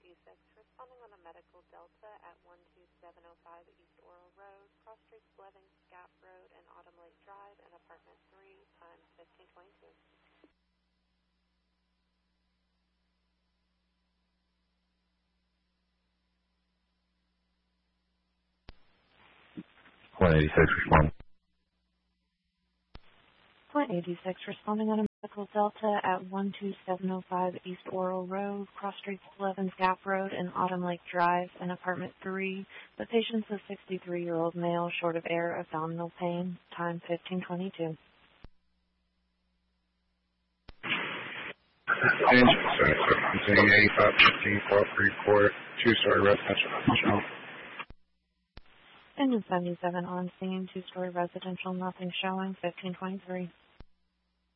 186, responding on a medical Delta at 12705 East Oral Road, Cross Streets, Blevins, Gap Road, and Autumn Lake Drive, and apartment 3, time 1522. 186, responding on a medical Delta at 12705 East Oral Road, Cross Streets, Blevins, Gap Road, and Autumn Lake Drive, and apartment 3. The patient's a 63-year-old male, short of air, abdominal pain, time 1522. Continuing 8515 Fort Freeport, two-story residential. Engine 77 on scene, two-story residential, nothing showing, 1523.